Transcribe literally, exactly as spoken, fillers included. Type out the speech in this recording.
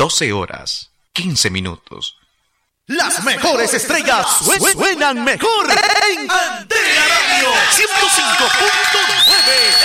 doce horas, quince minutos. Las mejores estrellas suenan mejor en Antena Radio ciento cinco punto nueve.